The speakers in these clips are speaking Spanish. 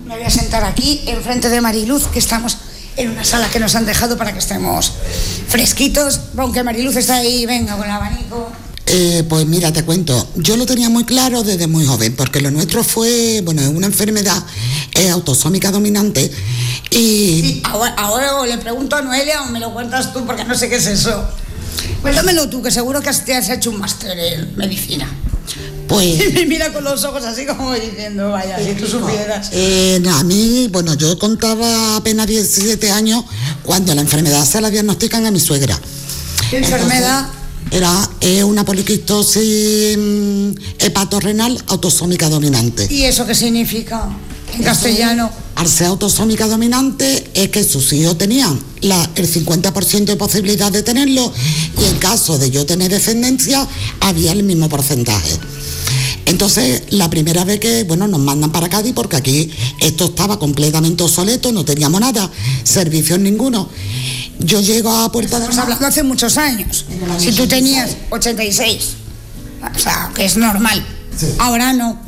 Me voy a sentar aquí, enfrente de Mariluz, que estamos en una sala que nos han dejado para que estemos fresquitos, aunque Mariluz está ahí, venga, con el abanico. Pues mira, te cuento, yo lo tenía muy claro desde muy joven, porque lo nuestro fue, una enfermedad autosómica dominante y... Sí, ahora le pregunto a Noelia o me lo cuentas tú, porque no sé qué es eso. Cuéntamelo tú, que seguro que te has hecho un máster en medicina. Pues... Y me mira con los ojos así como diciendo, vaya, si tú supieras. A mí, yo contaba apenas 17 años cuando la enfermedad se la diagnostican a mi suegra. ¿Qué enfermedad? Era una poliquistosis hepatorrenal autosómica dominante. ¿Y eso qué significa en castellano? Al ser autosómica dominante es que sus hijos tenían el 50% de posibilidad de tenerlo y en caso de yo tener descendencia había el mismo porcentaje. Entonces, la primera vez que, nos mandan para Cádiz porque aquí esto estaba completamente obsoleto, no teníamos nada, servicios ninguno. Yo llego a Puerta de... Estamos hablando hace muchos años. Si tú tenías 86, o sea, que es normal. Sí. Ahora no.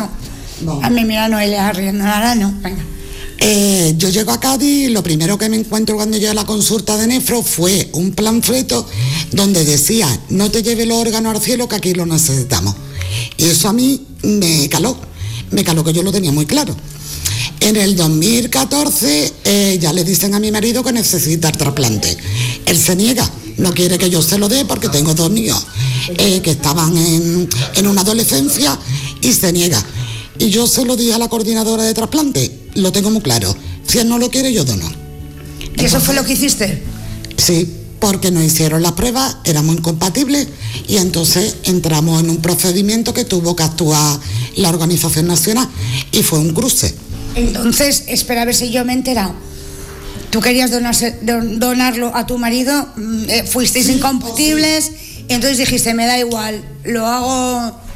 A mí mira Noelia riendo, ahora no, venga. Yo llego a Cádiz y lo primero que me encuentro cuando llegué a la consulta de nefro fue un panfleto donde decía, no te lleves los órganos al cielo que aquí lo necesitamos. Y eso a mí me caló que yo lo tenía muy claro. En el 2014 ya le dicen a mi marido que necesita el trasplante. Él se niega, no quiere que yo se lo dé porque tengo 2 niños que estaban en una adolescencia y se niega. Y yo se lo dije a la coordinadora de trasplante, lo tengo muy claro, si él no lo quiere yo dono. ¿Y eso fue lo que hiciste? Sí, porque nos hicieron las pruebas, éramos incompatibles y entonces entramos en un procedimiento que tuvo que actuar la Organización Nacional y fue un cruce. Entonces, espera a ver si yo me he enterado. Tú querías donarlo a tu marido, fuisteis incompatibles y entonces dijiste, me da igual, lo hago